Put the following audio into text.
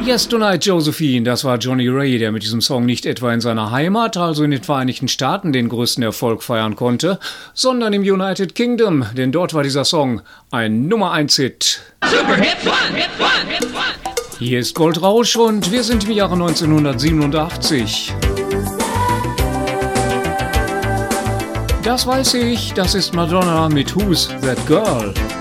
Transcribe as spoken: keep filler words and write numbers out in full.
Yes Tonight Josephine, das war Johnny Ray, der mit diesem Song nicht etwa in seiner Heimat, also in den Vereinigten Staaten, den größten Erfolg feiern konnte, sondern im United Kingdom, denn dort war dieser Song ein Nummer eins Hit. Super Hit One, Hit One, Hit One. Hier ist Goldrausch und wir sind im Jahre neunzehnhundertsiebenundachtzig. Das weiß ich, das ist Madonna mit Who's That Girl?